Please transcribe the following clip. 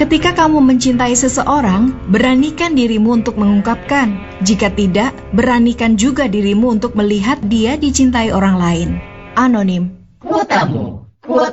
Ketika kamu mencintai seseorang, beranikan dirimu untuk mengungkapkan. Jika tidak, beranikan juga dirimu untuk melihat dia dicintai orang lain. Anonim. Kuotamu, kuota